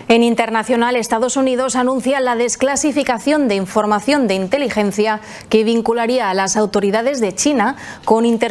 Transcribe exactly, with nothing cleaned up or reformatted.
En internacional, Estados Unidos anuncia la desclasificación de información de inteligencia que vincularía a las autoridades de China con